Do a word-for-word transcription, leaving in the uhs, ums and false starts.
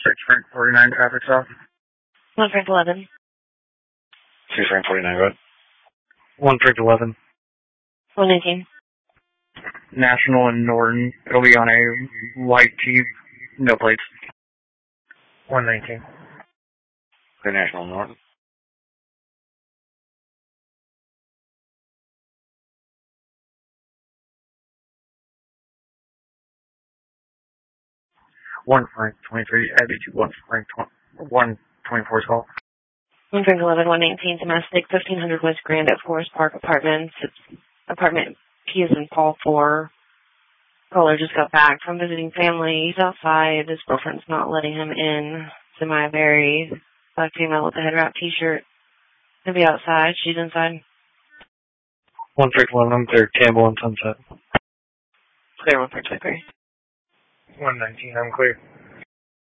six Frank forty-nine traffic stop. one Frank eleven. two Frank forty-nine, go ahead. one Frank eleven. one nineteen. National and Norton. It'll be on a white Jeep, no plates. one nineteen. Clear National and Norton. one Frank twenty-three, Abbey to one Frank one twenty-four call. one Frank eleven, one nineteen, domestic, fifteen hundred West Grand at Forest Park Apartments. It's apartment P is in Paul four. Caller just got back from visiting family. He's outside. His girlfriend's not letting him in. Semi-very black female with a head wrap t-shirt. He'll be outside. She's inside. one Frank eleven, I'm clear. Campbell and Sunset. Clear one Frank twenty-three. one nineteen, I'm clear.